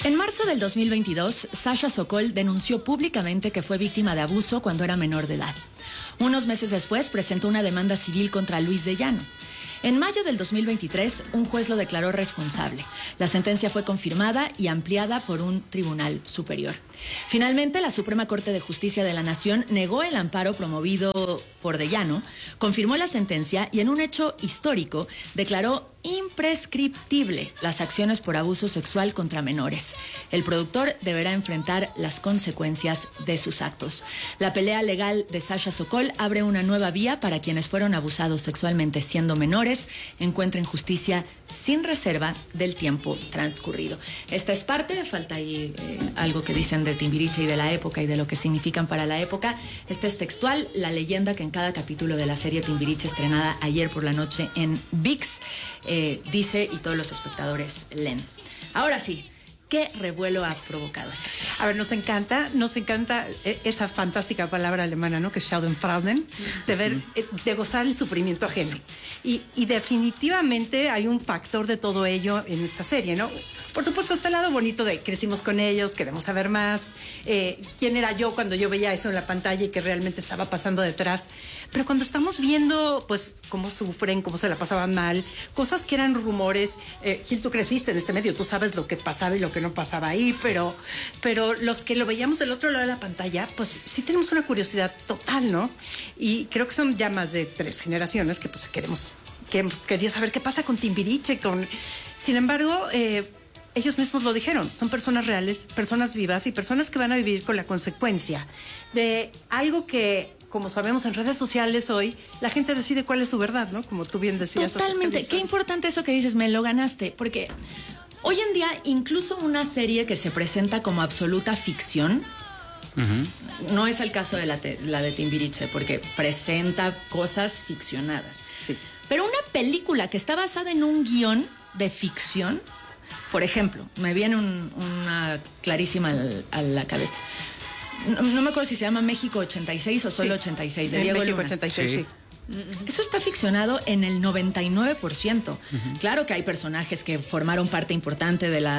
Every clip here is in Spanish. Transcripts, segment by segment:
En marzo del 2022, Sasha Sokol denunció públicamente que fue víctima de abuso cuando era menor de edad. Unos meses después, presentó una demanda civil contra Luis de Llano. En mayo del 2023, un juez lo declaró responsable. La sentencia fue confirmada y ampliada por un tribunal superior. Finalmente, la Suprema Corte de Justicia de la Nación negó el amparo promovido por de Llano, confirmó la sentencia y en un hecho histórico declaró imprescriptible las acciones por abuso sexual contra menores. El productor deberá enfrentar las consecuencias de sus actos. La pelea legal de Sasha Sokol abre una nueva vía para quienes fueron abusados sexualmente siendo menores, encuentren justicia sin reserva del tiempo transcurrido. Esta es parte, falta ahí algo que dicen de Timbiriche y de la época y de lo que significan para la época. Este es textual, la leyenda que en cada capítulo de la serie Timbiriche estrenada ayer por la noche en ViX dice y todos los espectadores leen. Ahora sí, ¿qué revuelo ha provocado esta serie? A ver, nos encanta esa fantástica palabra alemana, ¿no? Que es Schadenfreude, de gozar el sufrimiento ajeno. Y definitivamente hay un factor de todo ello en esta serie, ¿no? Por supuesto, está el lado bonito de crecimos con ellos, queremos saber más, quién era yo cuando yo veía eso en la pantalla y que realmente estaba pasando detrás. Pero cuando estamos viendo, pues, cómo sufren, cómo se la pasaban mal, cosas que eran rumores, Gil, tú creciste en este medio, tú sabes lo que pasaba y lo que no pasaba ahí, pero los que lo veíamos del otro lado de la pantalla, pues sí tenemos una curiosidad total, ¿no? Y creo que son ya más de 3 generaciones que pues quería saber qué pasa con Timbiriche, sin embargo, ellos mismos lo dijeron, son personas reales, personas vivas y personas que van a vivir con la consecuencia de algo que, como sabemos en redes sociales hoy, la gente decide cuál es su verdad, ¿no? Como tú bien decías. Totalmente, qué importante eso que dices, me lo ganaste, porque hoy en día incluso una serie que se presenta como absoluta ficción, no es el caso de la de Timbiriche, porque presenta cosas ficcionadas. Sí. Pero una película que está basada en un guión de ficción, por ejemplo, me viene una clarísima a la cabeza. No me acuerdo si se llama México 86 o solo 86, de Diego México Luna. 86, sí. Eso está ficcionado en el 99%. Claro que hay personajes que formaron parte importante de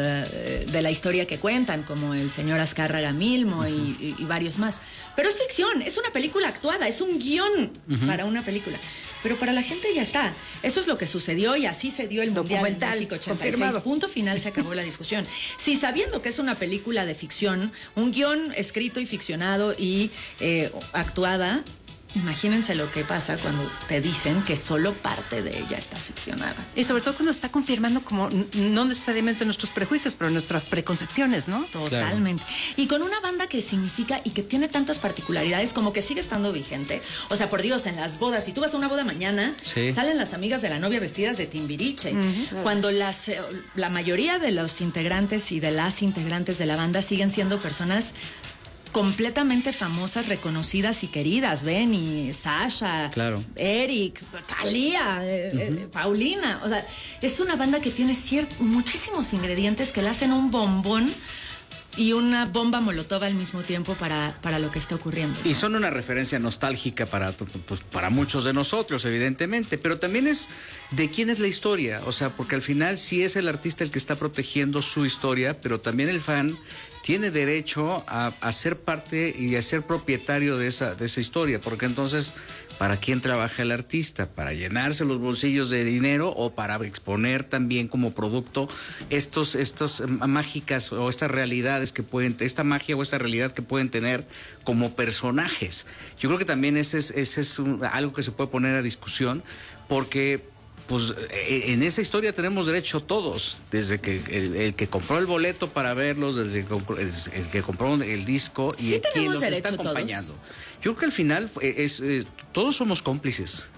la historia que cuentan, como el señor Azcárraga Milmo y varios más. Pero es ficción, es una película actuada, es un guión para una película. Pero para la gente ya está. Eso es lo que sucedió y así se dio el Mundial en México 86. Confirmado. Punto final, se acabó la discusión. Si sabiendo que es una película de ficción, un guión escrito y ficcionado y actuada, imagínense lo que pasa cuando te dicen que solo parte de ella está ficcionada. Y sobre todo cuando está confirmando como no necesariamente nuestros prejuicios, pero nuestras preconcepciones, ¿no? Totalmente. Claro. Y con una banda que significa y que tiene tantas particularidades como que sigue estando vigente. O sea, por Dios, en las bodas, si tú vas a una boda mañana, salen las amigas de la novia vestidas de Timbiriche. Cuando la mayoría de los integrantes y de las integrantes de la banda siguen siendo personas completamente famosas, reconocidas y queridas. Benny, Sasha, claro, Eric, Thalía, Paulina. O sea, es una banda que tiene muchísimos ingredientes que le hacen un bombón y una bomba molotov al mismo tiempo para lo que está ocurriendo, ¿no? Y son una referencia nostálgica para muchos de nosotros, evidentemente, pero también es de quién es la historia, o sea, porque al final sí es el artista el que está protegiendo su historia, pero también el fan tiene derecho a ser parte y a ser propietario de esa historia, porque entonces, ¿para quién trabaja el artista? ¿Para llenarse los bolsillos de dinero o para exponer también como producto estos mágicas o estas realidades que esta magia o esta realidad que pueden tener como personajes? Yo creo que también ese es algo que se puede poner a discusión, porque pues en esa historia tenemos derecho todos, desde que el que compró el boleto para verlos, desde el que compró el disco y el quien los está acompañando. Todos. Yo creo que al final todos somos cómplices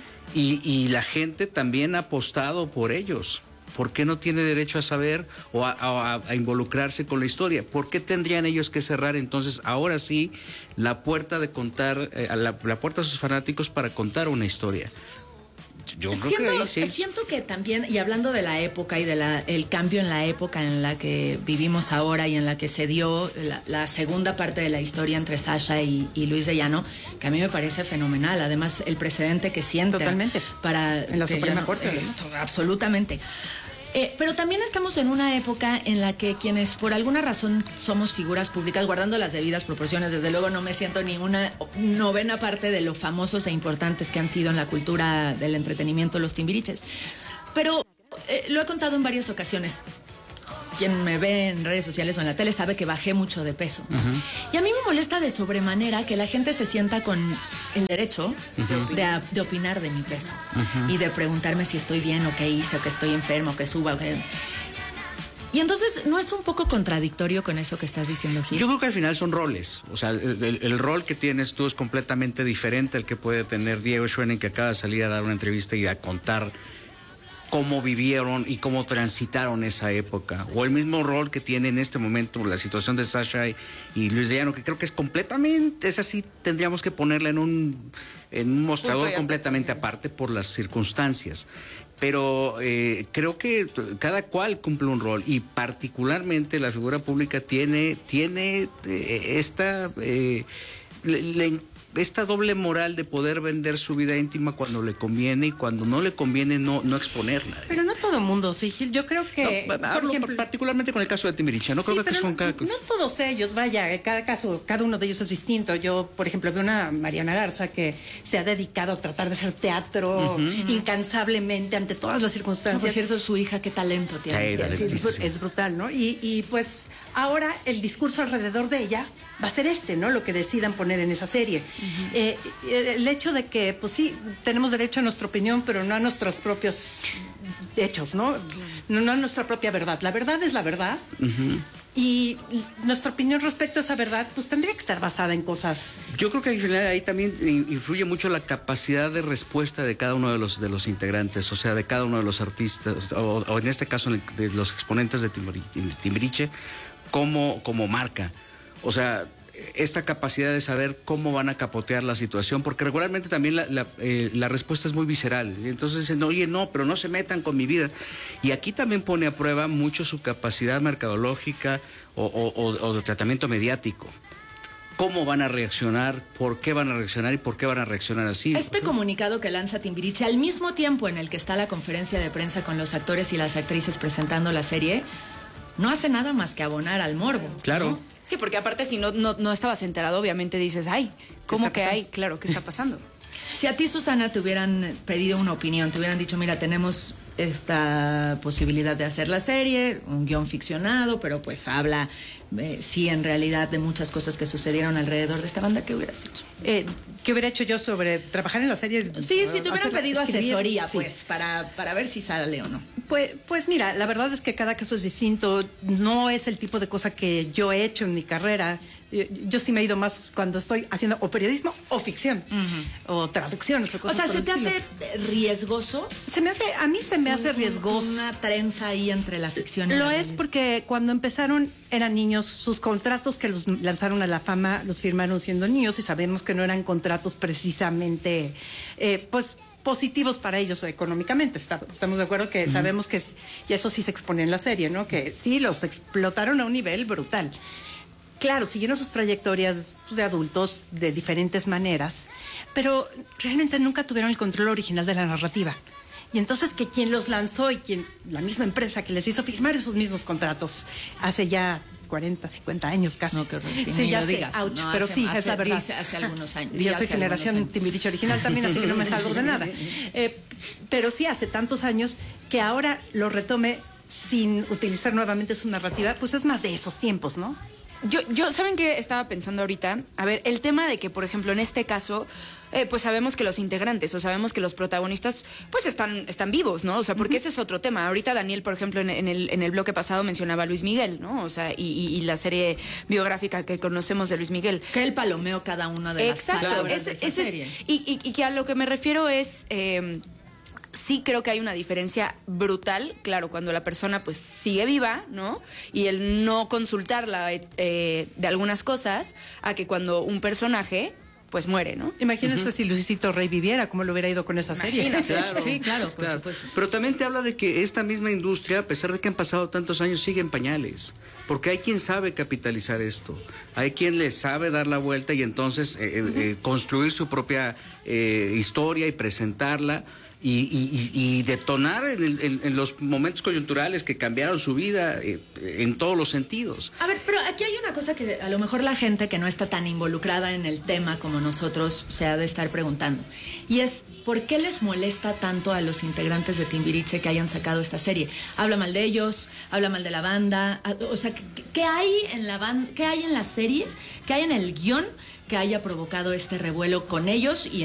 y la gente también ha apostado por ellos. ¿Por qué no tiene derecho a saber o a involucrarse con la historia? ¿Por qué tendrían ellos que cerrar entonces ahora sí la puerta de contar, la puerta a sus fanáticos para contar una historia? Yo creo que ahí sí. Siento que también, y hablando de la época y el cambio en la época en la que vivimos ahora y en la que se dio la segunda parte de la historia entre Sasha y Luis de Llano, que a mí me parece fenomenal. Además, el precedente que siente. Totalmente. En la Suprema Corte. Absolutamente. Pero también estamos en una época en la que quienes por alguna razón somos figuras públicas, guardando las debidas proporciones, desde luego no me siento ni una novena parte de lo famosos e importantes que han sido en la cultura del entretenimiento los Timbiriches. Pero lo he contado en varias ocasiones. Quien me ve en redes sociales o en la tele sabe que bajé mucho de peso. Y a mí me molesta de sobremanera que la gente se sienta con el derecho de opinar de mi peso y de preguntarme si estoy bien o qué hice o que estoy enfermo o que suba o que... Y entonces, ¿no es un poco contradictorio con eso que estás diciendo, Gil? Yo creo que al final son roles. O sea, el rol que tienes tú es completamente diferente al que puede tener Diego Schoening, que acaba de salir a dar una entrevista y a contar cómo vivieron y cómo transitaron esa época, o el mismo rol que tiene en este momento la situación de Sasha y Luis de Llano, que creo que es completamente, es así, tendríamos que ponerla en un mostrador completamente aparte por las circunstancias. Pero creo que cada cual cumple un rol, y particularmente la figura pública tiene esta doble moral de poder vender su vida íntima cuando le conviene y cuando no le conviene no exponerla. Pero no todo mundo, sí, Gil. Yo creo que... No, hablo particularmente con el caso de Timbiriche. No creo que son cada cosa. No todos ellos, vaya, cada caso, cada uno de ellos es distinto. Yo, por ejemplo, veo una Mariana Garza que se ha dedicado a tratar de hacer teatro incansablemente ante todas las circunstancias. Por cierto, su hija, qué talento tiene. Sí, es brutal, ¿no? Y pues ahora el discurso alrededor de ella va a ser ¿no? Lo que decidan poner en esa serie. El hecho de que, pues sí, tenemos derecho a nuestra opinión, pero no a nuestros propios hechos, ¿no? No a nuestra propia verdad. La verdad es la verdad. Y nuestra opinión respecto a esa verdad, pues tendría que estar basada en cosas... Yo creo que al final ahí también influye mucho la capacidad de respuesta de cada uno de los integrantes, o sea, de cada uno de los artistas, o en este caso de los exponentes de Timbiriche, como marca. O sea, esta capacidad de saber cómo van a capotear la situación, porque regularmente también la respuesta es muy visceral. Entonces dicen, oye, no, pero no se metan con mi vida. Y aquí también pone a prueba mucho su capacidad mercadológica o de tratamiento mediático. ¿Cómo van a reaccionar? ¿Por qué van a reaccionar? ¿Y por qué van a reaccionar así? Este comunicado que lanza Timbiriche, al mismo tiempo en el que está la conferencia de prensa con los actores y las actrices presentando la serie, no hace nada más que abonar al morbo. Claro. ¿no? Sí, porque aparte si no estabas enterado, obviamente dices, ay, ¿cómo que hay? Claro, ¿qué está pasando? Si a ti, Susana, te hubieran pedido una opinión, te hubieran dicho, mira, tenemos esta posibilidad de hacer la serie, un guión ficcionado, pero pues habla, sí, en realidad, de muchas cosas que sucedieron alrededor de esta banda, ¿qué hubieras hecho? ¿Qué hubiera hecho yo sobre trabajar en la serie? Sí, si te hubieran pedido asesoría, sí, pues, para ver si sale o no. Pues mira, la verdad es que cada caso es distinto. No es el tipo de cosa que yo he hecho en mi carrera. Yo sí me he ido más cuando estoy haciendo o periodismo o ficción o traducciones o cosas. O sea, ¿se te hace riesgoso? A mí se me hace riesgoso. Una trenza ahí entre la ficción y Lo la es porque cuando empezaron eran niños, sus contratos que los lanzaron a la fama los firmaron siendo niños, y sabemos que no eran contratos precisamente, pues, positivos para ellos económicamente. Estamos de acuerdo que sabemos que y eso sí se expone en la serie, ¿no? Que sí, los explotaron a un nivel brutal. Claro, siguieron sus trayectorias de adultos de diferentes maneras, pero realmente nunca tuvieron el control original de la narrativa. Y entonces que quien los lanzó y la misma empresa que les hizo firmar esos mismos contratos hace ya 40, 50 años casi. No, qué horror. Sí, ya sé, ouch, no, pero sí, es la verdad. Hace algunos años. Yo soy generación Timbiriche original también, así que no me salgo de nada. Pero sí, hace tantos años que ahora lo retome sin utilizar nuevamente su narrativa, pues es más de esos tiempos, ¿no? Yo ¿saben qué estaba pensando ahorita? A ver, el tema de que, por ejemplo, en este caso, pues sabemos que los integrantes o sabemos que los protagonistas, pues están vivos, ¿no? O sea, porque ese es otro tema. Ahorita Daniel, por ejemplo, en el bloque pasado mencionaba a Luis Miguel, ¿no? O sea, y la serie biográfica que conocemos de Luis Miguel. Que él palomeó cada una de las palabras de esa serie. Y que a lo que me refiero es... sí creo que hay una diferencia brutal, claro, cuando la persona pues sigue viva, ¿no? Y el no consultarla de algunas cosas, a que cuando un personaje pues muere, ¿no? Imagínense si Luisito Rey viviera, cómo le hubiera ido con esa serie. Claro, sí, claro, por supuesto. Pero también te habla de que esta misma industria, a pesar de que han pasado tantos años, sigue en pañales. Porque hay quien sabe capitalizar esto. Hay quien le sabe dar la vuelta y entonces construir su propia historia y presentarla. y detonar en los momentos coyunturales que cambiaron su vida en todos los sentidos. A ver, pero aquí hay una cosa que a lo mejor la gente que no está tan involucrada en el tema como nosotros se ha de estar preguntando. Y es, ¿por qué les molesta tanto a los integrantes de Timbiriche que hayan sacado esta serie? Habla mal de ellos, habla mal de la banda. O sea, ¿qué hay en la banda, qué hay en la serie, qué hay en el guión que haya provocado este revuelo con ellos y